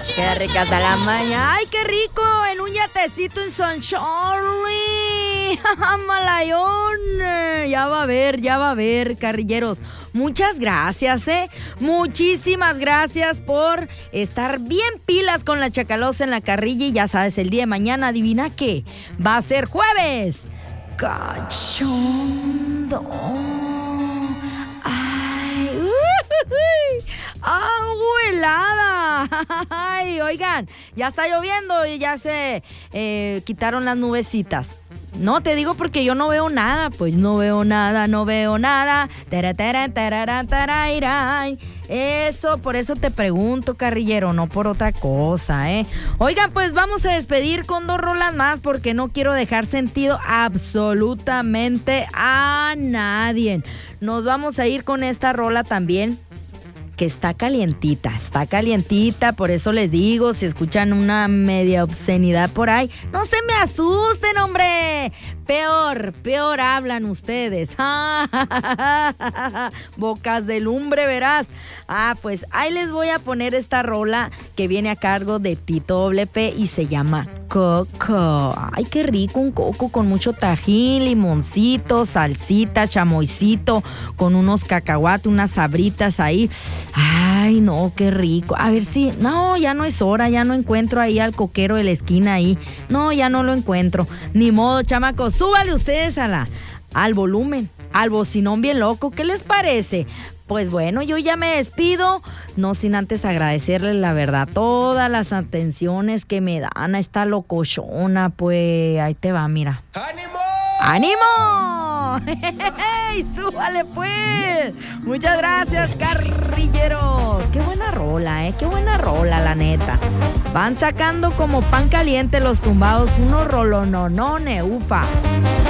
Qué rica está la mañana. ¡Ay, qué rico! En un yatecito en San Charlie. Malayón. Ya va a ver, carrilleros. Muchas gracias, Muchísimas gracias por estar bien pilas con la Chacalosa en la carrilla. Y ya sabes, el día de mañana, adivina qué. Va a ser jueves. Cachondo. Ay, agua helada. Ay, oigan, ya está lloviendo y ya se quitaron las nubecitas. No, te digo porque yo no veo nada. Pues no veo nada. Eso, por eso te pregunto, carrillero, no por otra cosa, Oigan, pues vamos a despedir con 2 rolas más porque no quiero dejar sentido absolutamente a nadie. Nos vamos a ir con esta rola también, que está calientita, por eso les digo, si escuchan una media obscenidad por ahí, no se me asusten, hombre, peor hablan ustedes, bocas de lumbre, verás. Pues ahí les voy a poner esta rola que viene a cargo de Tito WP y se llama Coco. Ay, qué rico, un coco con mucho tajín, limoncito, salsita, chamoycito, con unos cacahuates, unas sabritas ahí. Ay, no, qué rico. A ver si... No, ya no es hora, ya no encuentro ahí al coquero de la esquina ahí. No, ya no lo encuentro. Ni modo, chamacos, súbale ustedes al volumen, al bocinón bien loco. ¿Qué les parece? Pues bueno, yo ya me despido, no sin antes agradecerles, la verdad, todas las atenciones que me dan a esta locochona. Pues ahí te va, mira. ¡Ánimo! ¡Ánimo! ¡Hey, súbale pues! Muchas gracias, carrilleros. Qué buena rola, qué buena rola, la neta. Van sacando como pan caliente los tumbados, unos rolononones, ufa.